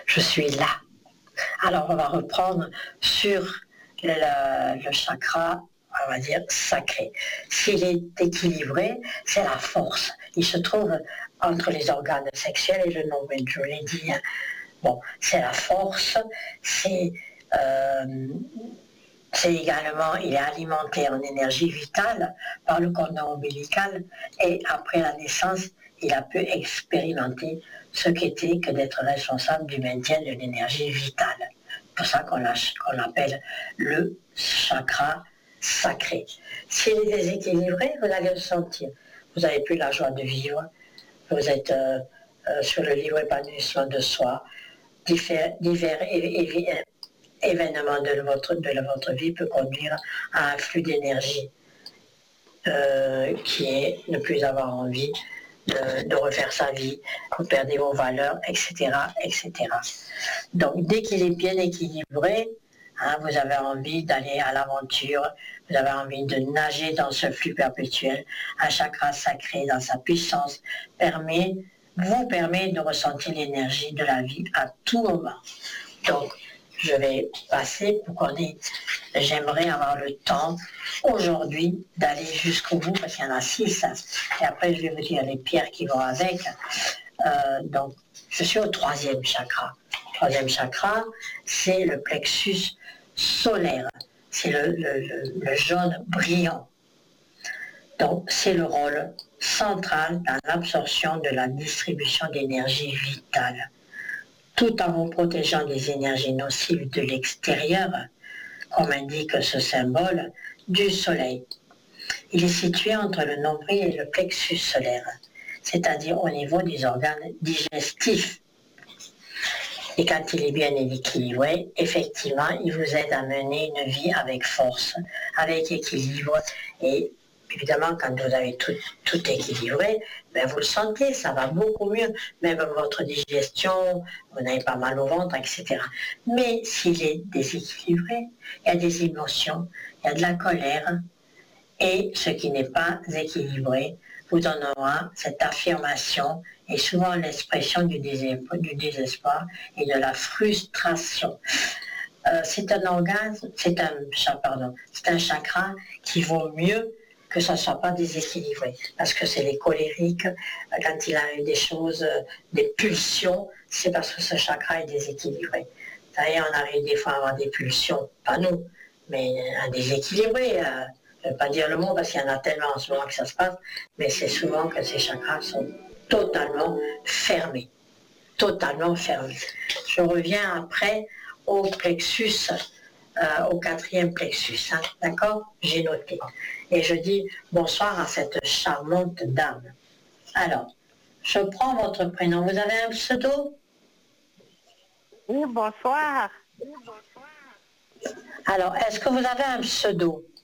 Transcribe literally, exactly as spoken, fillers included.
je suis là. Alors on va reprendre sur le, le chakra, on va dire sacré. S'il est équilibré, c'est la force. Il se trouve entre les organes sexuels et le nombril, je vous l'ai dit. Bon, c'est la force, c'est... Euh, C'est également, il est alimenté en énergie vitale par le cordon ombilical et après la naissance, il a pu expérimenter ce qu'était que d'être responsable du maintien de l'énergie vitale. C'est pour ça qu'on qu'on l'appelle le chakra sacré. S'il est déséquilibré, vous allez le sentir. Vous n'avez plus la joie de vivre, vous êtes euh, euh, sur le libre épanouissement de soi, divers, divers événement de votre, de votre vie peut conduire à un flux d'énergie euh, qui est ne plus avoir envie de, de refaire sa vie, vous perdez vos valeurs, et cetera, et cetera. Donc dès qu'il est bien équilibré, hein, vous avez envie d'aller à l'aventure, vous avez envie de nager dans ce flux perpétuel. Un chakra sacré dans sa puissance permet, vous permet de ressentir l'énergie de la vie à tout moment. Donc, je vais passer pour qu'on ait... J'aimerais avoir le temps aujourd'hui d'aller jusqu'au bout, parce qu'il y en a six, hein, et après je vais vous dire les pierres qui vont avec. Euh, donc, je suis au troisième chakra. Le troisième chakra, c'est le plexus solaire. C'est le, le, le, le jaune brillant. Donc, c'est le rôle central dans l'absorption de la distribution d'énergie vitale, tout en vous protégeant des énergies nocives de l'extérieur, comme indique ce symbole, du soleil. Il est situé entre le nombril et le plexus solaire, c'est-à-dire au niveau des organes digestifs. Et quand il est bien équilibré, effectivement, il vous aide à mener une vie avec force, avec équilibre. Et évidemment, quand vous avez tout, tout équilibré, ben vous le sentez, ça va beaucoup mieux. Même votre digestion, vous n'avez pas mal au ventre, et cetera. Mais s'il est déséquilibré, il y a des émotions, il y a de la colère. Et ce qui n'est pas équilibré vous donnera cette affirmation et souvent l'expression du désespoir et de la frustration. Euh, c'est un organe, c'est un, pardon, c'est un chakra qui vaut mieux que ça ne soit pas déséquilibré. Parce que c'est les colériques, quand il a eu des choses, des pulsions, c'est parce que ce chakra est déséquilibré. D'ailleurs, on arrive des fois à avoir des pulsions, pas nous, mais un déséquilibré. Euh, je ne vais pas dire le mot parce qu'il y en a tellement en ce moment que ça se passe, mais c'est souvent que ces chakras sont totalement fermés. Totalement fermés. Je reviens après au plexus, euh, au quatrième plexus, hein, d'accord? J'ai noté. Et je dis bonsoir à cette charmante dame. Alors, je prends votre prénom. Vous avez un pseudo? Oui, bonsoir. Alors, est-ce que vous avez un pseudo?